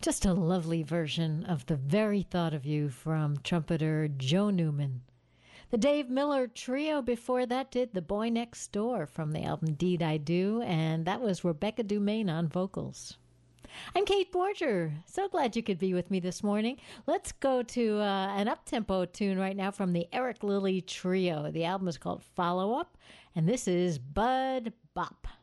Just a lovely version of The Very Thought of You from trumpeter Joe Newman. The Dave Miller Trio before that did The Boy Next Door from the album Deed I Do, and that was Rebecca Dumaine on vocals. I'm Kate Borger. So glad you could be with me this morning. Let's go to an up-tempo tune right now from the Eric Lilly Trio. The album is called Follow Up, and this is Bud Bop.